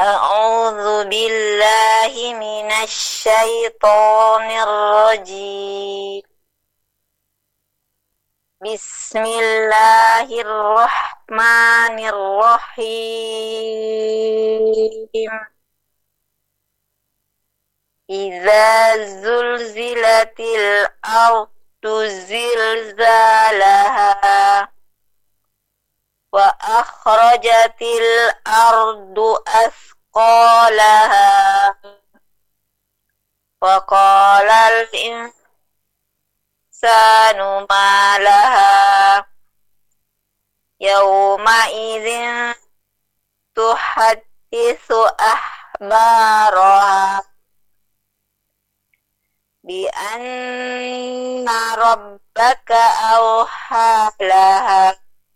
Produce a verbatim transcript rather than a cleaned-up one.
A'udzu billahi minasy syaithanir rajim. Bismillahirrahmanirrahim. Idza zulzilatil ardu zilzalaha wa akhrajatil ardu asqalaha wa qalal insanu ma laha yawma idzin tuhadditsu ahbaraha bi anna rabbaka awha laha